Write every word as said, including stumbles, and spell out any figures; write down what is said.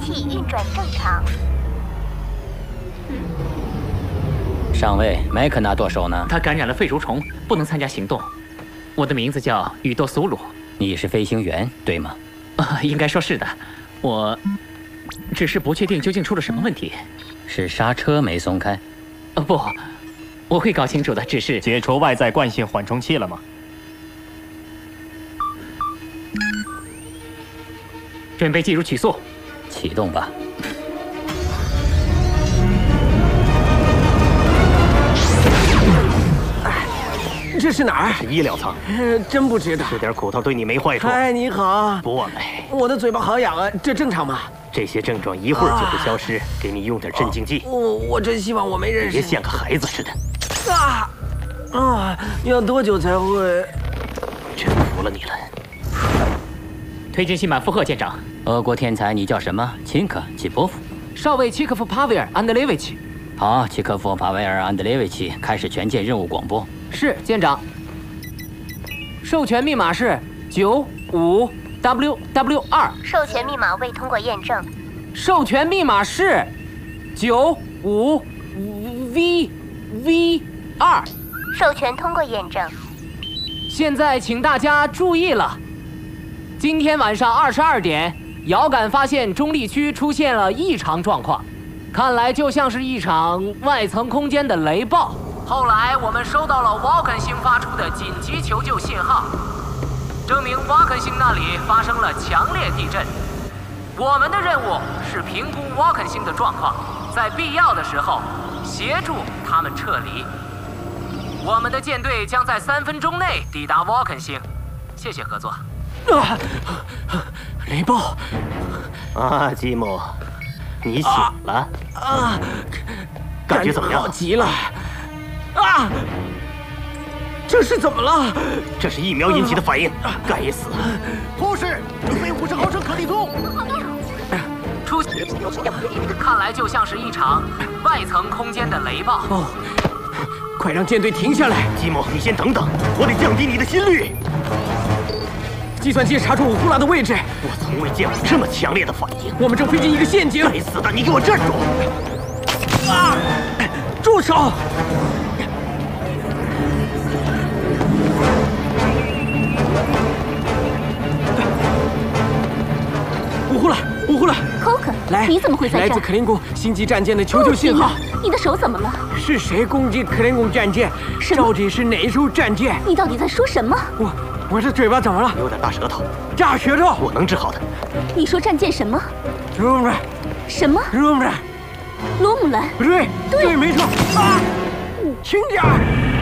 器运转正常。 上尉，麦克纳多手呢？ 他感染了肺蠕虫，不能参加行动。我的名字叫宇多苏鲁。 你是飞行员，对吗？ 啊，应该说是的。我只是不确定究竟出了什么问题。 是刹车没松开？ 呃，不，我会搞清楚的。只是解除外在惯性缓冲器了吗？ 准备进入曲速， 启动吧。 这是哪儿？ 是医疗舱。 呃，真不知道。 吃点苦头对你没坏处。 嗨，你好。 不忘了。 我的嘴巴好痒啊，这正常吗？ 这些症状一会儿就会消失，给你用点镇静剂。 我我真希望我没认识。 别像个孩子似的。 啊啊！要多久才会？ 真服了你了。 推进信满负荷，舰长。 俄国天才，你叫什么？钦科齐波夫。 少尉契科夫帕维尔安德烈维奇。 好，契科夫帕维尔安德烈维奇，开始全舰任务广播。 是，舰长。授权密码是九五 W W 二。 授权密码未通过验证。 授权密码是九五 V V 二。 授权通过验证。 现在请大家注意了，今天晚上二十二点，遥感发现中立区出现了异常状况，看来就像是一场外层空间的雷暴。后来我们收到了沃肯星发出的紧急求救信号，证明沃肯星那里发生了强烈地震。我们的任务是评估沃肯星的状况，在必要的时候协助他们撤离。我们的舰队将在三分钟内抵达沃肯星，谢谢合作。 啊！雷暴！ 啊，吉姆，你醒了？ 啊！ 感觉怎么样？ 好极了！啊！这是怎么了？ 这是疫苗引起的反应。该死！ 护士，准备五十毫升可立松。 出现，看来就像是一场外层空间的雷暴。 哦，快让舰队停下来！ 吉姆，你先等等，我得降低你的心率。 计算机查出五呼拉的位置， 我从未见过这么强烈的反应。 我们正飞进一个陷阱。 该死的，你给我站住！ 啊！住手！五呼拉，五呼拉 ，Coke， 来， 你怎么会在这儿？ 来自克林宫星际战舰的求救信号。 你的手怎么了？ 是谁攻击克林宫战舰？到底是哪艘战舰？ 你到底在说什么？ 我。我这嘴巴怎么了？ 有点大舌头。 大舌头， 我能治好的。 你说战舰什么？ 罗姆兰。 什么？ 罗姆兰。 罗姆兰。 不对， 对， 对，没错。啊！轻点儿。